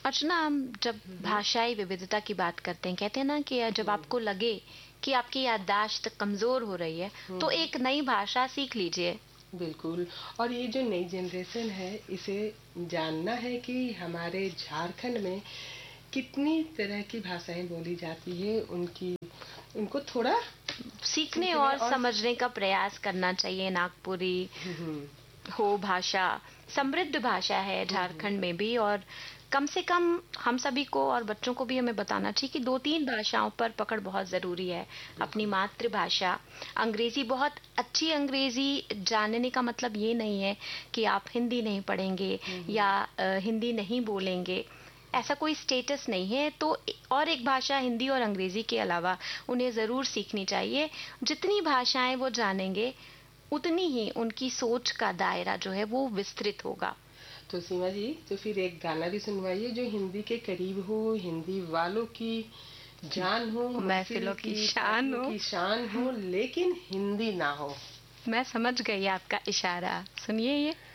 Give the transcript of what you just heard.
अर्चना, हम जब भाषाई विविधता की बात करते हैं, कहते हैं ना कि जब आपको लगे कि आपकी याददाश्त कमजोर हो रही है तो एक नई भाषा सीख लीजिए। बिल्कुल। और ये जो नई जनरेशन है, इसे जानना है कि हमारे झारखंड में कितनी तरह की भाषाएं बोली जाती है, उनकी उनको थोड़ा सीखने सीखने और और समझने का प्रयास करना चाहिए। नागपुरी हम्म, हो भाषा, समृद्ध भाषा है झारखंड में भी, और कम से कम हम सभी को और बच्चों को भी हमें बताना चाहिए कि 2-3 भाषाओं पर पकड़ बहुत ज़रूरी है। अपनी बिल्कुल। मातृभाषा अंग्रेज़ी, बहुत अच्छी अंग्रेज़ी जानने का मतलब ये नहीं है कि आप हिंदी नहीं पढ़ेंगे या हिंदी नहीं बोलेंगे। ऐसा कोई स्टेटस नहीं है। तो और एक भाषा हिंदी और अंग्रेज़ी के अलावा उन्हें ज़रूर सीखनी चाहिए। जितनी भाषाएं वो जानेंगे उतनी ही उनकी सोच का दायरा जो है वो विस्तृत होगा। तो सीमा जी, तो फिर एक गाना भी सुनवाइए जो हिंदी के करीब हो, हिंदी वालों की जान हो, महफिल महफिलों की की शान पार्टियों हो। की शान हो, लेकिन हिंदी ना हो। मैं समझ गई आपका इशारा, सुनिए ये।